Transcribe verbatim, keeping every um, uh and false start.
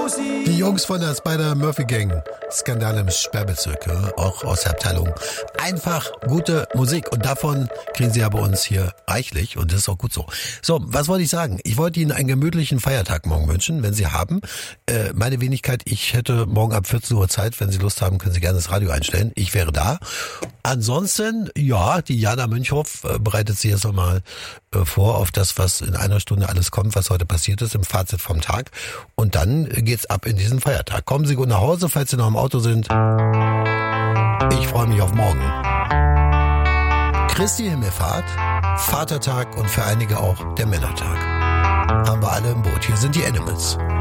Die Jungs von der Spider-Murphy-Gang, Skandal im Sperrbezirk, auch aus der Abteilung. Einfach gute Musik und davon kriegen sie ja bei uns hier reichlich und das ist auch gut so. So, was wollte ich sagen? Ich wollte Ihnen einen gemütlichen Feiertag morgen wünschen, wenn Sie haben. Äh, meine Wenigkeit, ich hätte morgen ab vierzehn Uhr Zeit. Wenn Sie Lust haben, können Sie gerne das Radio einstellen. Ich wäre da. Ansonsten, ja, die Jana Münchhoff äh, bereitet sich jetzt nochmal äh, vor auf das, was in einer Stunde alles kommt, was heute passiert ist, im Fazit vom Tag. Und dann geht's ab in diesen Feiertag. Kommen Sie gut nach Hause, falls Sie noch im Auto sind. Ich freue mich auf morgen. Christi Himmelfahrt, Vatertag und für einige auch der Männertag. Haben wir alle im Boot. Hier sind die Animals.